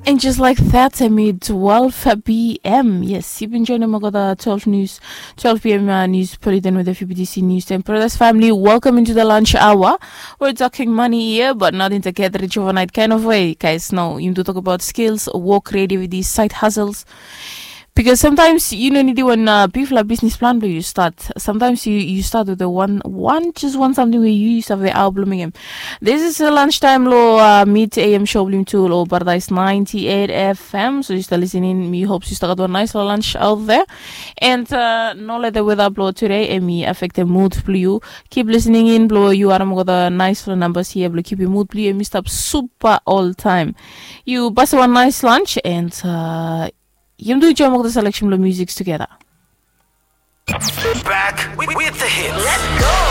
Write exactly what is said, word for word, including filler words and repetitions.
And just like that, I made twelve p m. Yes, you've been joining the twelve news, twelve p m uh, news bulletin with the F B D C News Time. Brothers family, welcome into the lunch hour. We're talking money here, but not in the get rich overnight kind of way, guys. No, you do talk about skills, work, creativity, side hustles. Because sometimes you don't need when uh, people have business plan but you start. Sometimes you, you start with the one one just want something where you used to have the album him. This is a lunchtime low uh, mid A M show bloom tool or Paradise ninety-eight F M. So you start listening. Me hopes you start a nice little lunch out there. And uh no let the weather blow today and me affect the mood blue. Keep listening in, blow you are got the nice little numbers here, blow keep your mood blue and me stop super all time. You bust one nice lunch and uh you do enjoy the selection of music together. Back with, with the hits. Let's go.